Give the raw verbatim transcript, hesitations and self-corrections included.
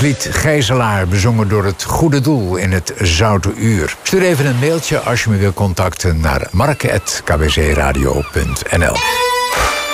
Het lied Gijzelaar, bezongen door het Goede Doel in het Zoute Uur. Stuur even een mailtje als je me wil contacten naar mark apenstaartje k b c radio punt n l.